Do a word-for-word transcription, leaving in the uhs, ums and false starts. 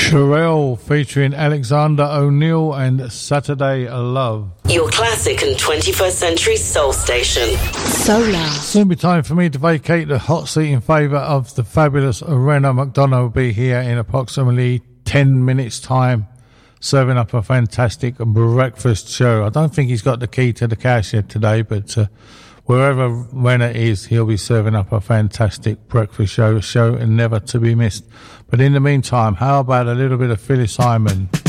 Sherelle featuring Alexander O'Neill and Saturday Love. Your classic and twenty-first century soul station. Solar. Soon be time for me to vacate the hot seat in favour of the fabulous Rena McDonough. Will be here in approximately ten minutes time, serving up a fantastic breakfast show. I don't think he's got the key to the cowshed today, but uh, wherever Rena is, he'll be serving up a fantastic breakfast show, a show and never to be missed. But in the meantime, how about a little bit of Phyllis Hyman?